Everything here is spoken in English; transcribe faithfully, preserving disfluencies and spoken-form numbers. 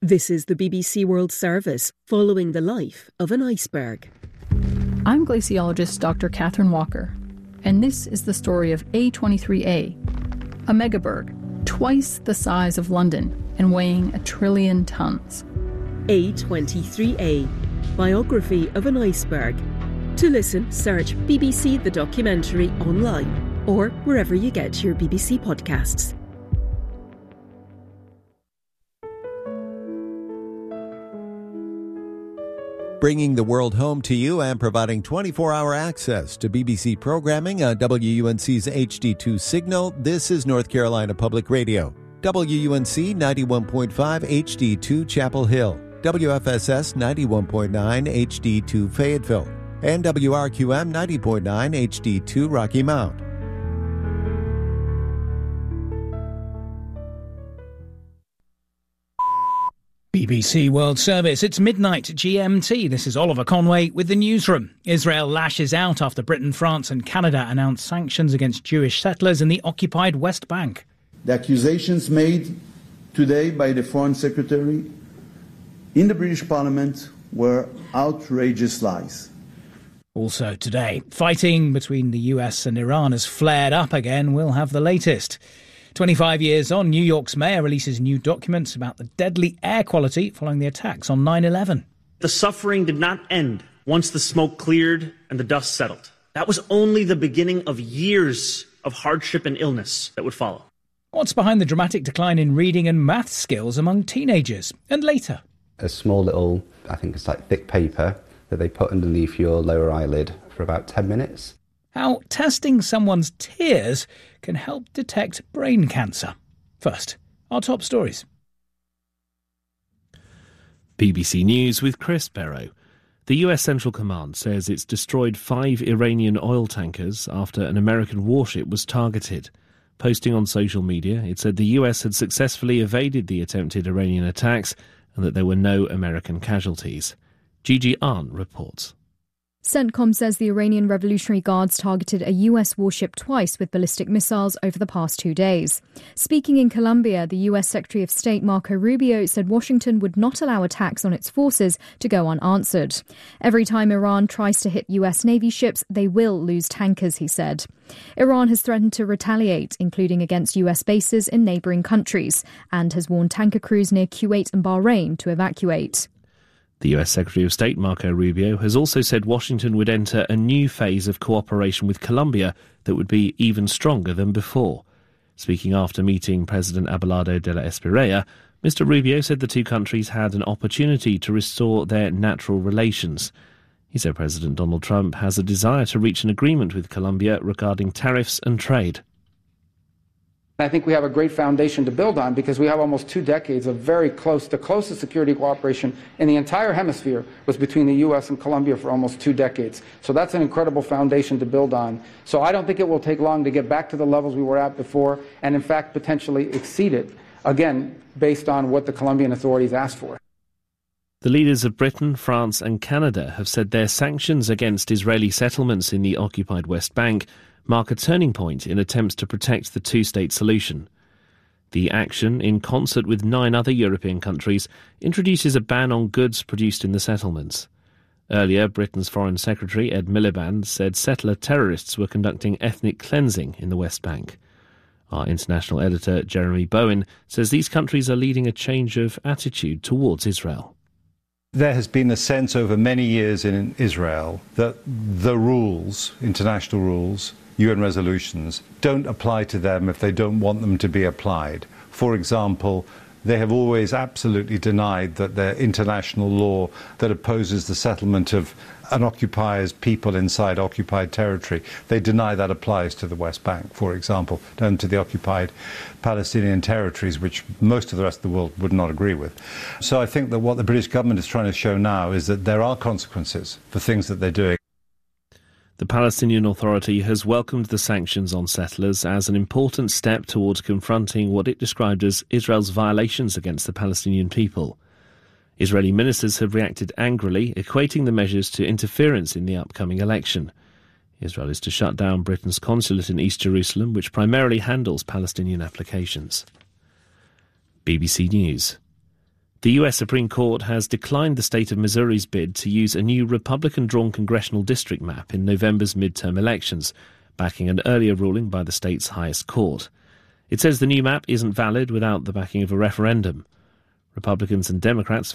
This is the B B C World Service, following the life of an iceberg. I'm glaciologist Doctor Catherine Walker, and this is the story of A twenty-three A, a megaberg, twice the size of London and weighing a trillion tons. A twenty-three A, biography of an iceberg. To listen, search B B C The Documentary online or wherever you get your B B C podcasts. Bringing the world home to you and providing twenty-four hour access to B B C programming on W U N C's H D two signal, this is North Carolina Public Radio. W U N C ninety-one point five H D two Chapel Hill, W F S S ninety-one point nine H D two Fayetteville, and W R Q M ninety point nine H D two Rocky Mount. B B C World Service. It's midnight G M T. This is Oliver Conway with the newsroom. Israel lashes out after Britain, France and Canada announced sanctions against Jewish settlers in the occupied West Bank. The accusations made today by the Foreign Secretary in the British Parliament were outrageous lies. Also today, fighting between the U S and Iran has flared up again. We'll have the latest. twenty-five years on, New York's mayor releases new documents about the deadly air quality following the attacks on nine eleven. The suffering did not end once the smoke cleared and the dust settled. That was only the beginning of years of hardship and illness that would follow. What's behind the dramatic decline in reading and math skills among teenagers? And later, a small little, I think it's like thick paper that they put underneath your lower eyelid for about ten minutes. How testing someone's tears can help detect brain cancer. First, our top stories. B B C News with Chris Barrow. The U S Central Command says it's destroyed five Iranian oil tankers after an American warship was targeted. Posting on social media, it said the U S had successfully evaded the attempted Iranian attacks and that there were no American casualties. Gigi Arndt reports. CENTCOM says the Iranian Revolutionary Guards targeted a U S warship twice with ballistic missiles over the past two days. Speaking in Colombia, the U S Secretary of State Marco Rubio said Washington would not allow attacks on its forces to go unanswered. Every time Iran tries to hit U S Navy ships, they will lose tankers, he said. Iran has threatened to retaliate, including against U S bases in neighbouring countries, and has warned tanker crews near Kuwait and Bahrain to evacuate. The U S Secretary of State Marco Rubio has also said Washington would enter a new phase of cooperation with Colombia that would be even stronger than before. Speaking after meeting President Abelardo de la Espriella, Mister Rubio said the two countries had an opportunity to restore their natural relations. He said President Donald Trump has a desire to reach an agreement with Colombia regarding tariffs and trade. I think we have a great foundation to build on because we have almost two decades of very close, the closest security cooperation in the entire hemisphere was between the U S and Colombia for almost two decades. So that's an incredible foundation to build on. So I don't think it will take long to get back to the levels we were at before and in fact potentially exceed it, again, based on what the Colombian authorities asked for. The leaders of Britain, France and Canada have said their sanctions against Israeli settlements in the occupied West Bank mark a turning point in attempts to protect the two-state solution. The action, in concert with nine other European countries, introduces a ban on goods produced in the settlements. Earlier, Britain's Foreign Secretary Ed Miliband said settler terrorists were conducting ethnic cleansing in the West Bank. Our international editor, Jeremy Bowen, says these countries are leading a change of attitude towards Israel. There has been a sense over many years in Israel that the rules, international rules, U N resolutions, don't apply to them if they don't want them to be applied. For example, they have always absolutely denied that their international law that opposes the settlement of an occupier's people inside occupied territory, they deny that applies to the West Bank, for example, and to the occupied Palestinian territories, which most of the rest of the world would not agree with. So I think that what the British government is trying to show now is that there are consequences for things that they're doing. The Palestinian Authority has welcomed the sanctions on settlers as an important step towards confronting what it described as Israel's violations against the Palestinian people. Israeli ministers have reacted angrily, equating the measures to interference in the upcoming election. Israel is to shut down Britain's consulate in East Jerusalem, which primarily handles Palestinian applications. B B C News. The U S Supreme Court has declined the state of Missouri's bid to use a new Republican-drawn congressional district map in November's midterm elections, backing an earlier ruling by the state's highest court. It says the new map isn't valid without the backing of a referendum. Republicans and Democrats